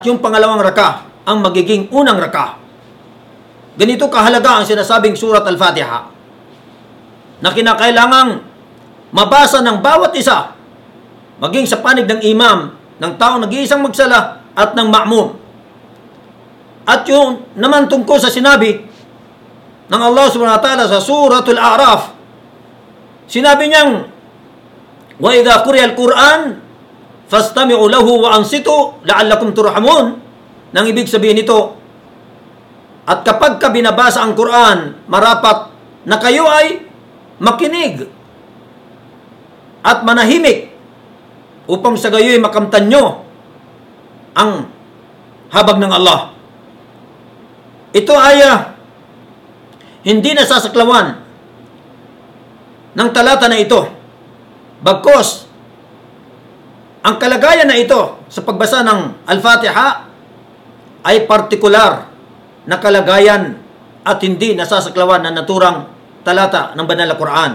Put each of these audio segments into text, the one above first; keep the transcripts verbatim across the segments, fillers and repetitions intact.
Yung pangalawang raka ang magiging unang raka. Ganito kahalaga ang sinasabing Surat Al-Fatiha na kinakailangang mabasa ng bawat isa, maging sa panig ng imam, ng taong nag-iisang magsala at ng ma'mum. At yung naman tungkol sa sinabi ng Allah subhanahu wa ta'ala sa Suratul A'raf, sinabi niyang, wa idha quriya al-Quran fastami'u lahu wa ansitu la'allakum turhamun. Nang ibig sabihin nito, at kapag ka binabasa ang Quran, marapat na kayo ay makinig at manahimik upang sa gayoy makamtan nyo ang habag ng Allah. Ito ay uh, hindi nasasaklawan ng talata na ito. Bagkos, ang kalagayan na ito sa pagbasa ng Al-Fatiha ay partikular na kalagayan at hindi nasasaklawan na naturang talata ng Banal na Quran.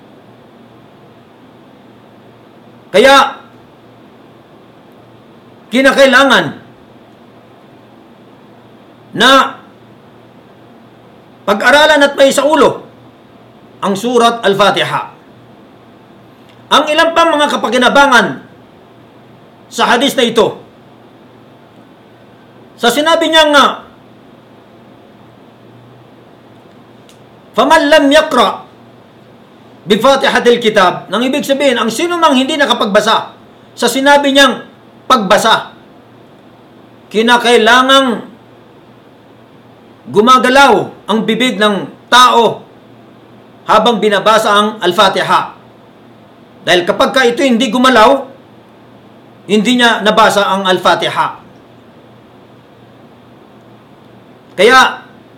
Kaya, kinakailangan na pag-aralan at may sa ulo ang Surat Al-Fatiha. Ang ilang pang mga kapakinabangan sa hadis na ito, sa sinabi niya nga, فَمَنْ لَمْ يَقْرَأْ بِفَاتِحَةِ الْكِتَابِ, nang ibig sabihin, ang sino mang hindi nakapagbasa, sa sinabi niyang pagbasa, kinakailangang gumagalaw ang bibig ng tao habang binabasa ang Al-Fatiha. Dahil kapag ka ito hindi gumalaw, hindi niya nabasa ang Al-Fatiha. Kaya,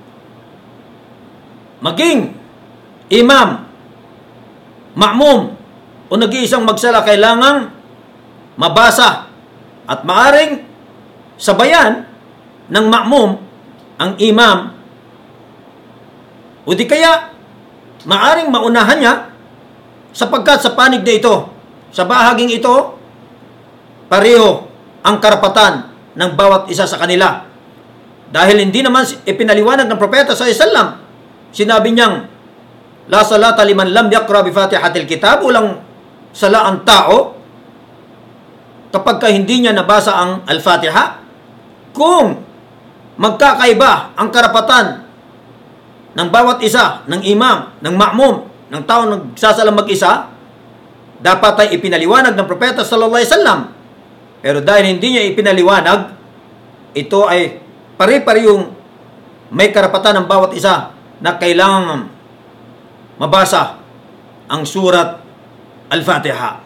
maging imam, ma'mum, o nag-iisang magsala, kailangang mabasa at maaring sabayan ng ma'mum ang imam, o di kaya maaring maunahan niya sapagkat sa panig na ito, sa bahaging ito, pareho ang karapatan ng bawat isa sa kanila. Dahil hindi naman ipinaliwanag ng propeta sallallahu alaihi wasallam, sinabi niyang, la salata liman lam yaqra bi fatihatil kitab, walang sala ang tao kapag ka hindi niya nabasa ang Al-Fatiha. Kung magkakaiba ang karapatan ng bawat isa, ng imam, ng ma'mum, ng tao nagsasalang mag-isa, dapat ay ipinaliwanag ng propeta sallallahu alaihi wasallam. Pero dahil hindi niya ipinaliwanag, ito ay pare-parehong may karapatan ng bawat isa na kailangan mabasa ang Surat Al-Fatiha.